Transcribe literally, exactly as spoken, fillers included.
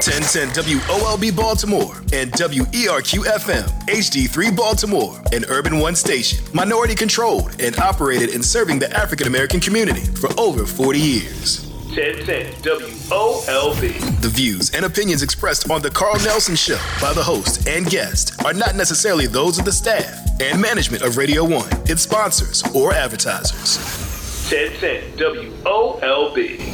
ten ten W O L B Baltimore and W E R Q F M, H D three Baltimore, an Urban One station, minority controlled and operated in serving the African American community for over forty years. ten ten W O L B. The views and opinions expressed on The Carl Nelson Show by the host and guest are not necessarily those of the staff and management of Radio One, its sponsors, or advertisers. ten ten W O L B.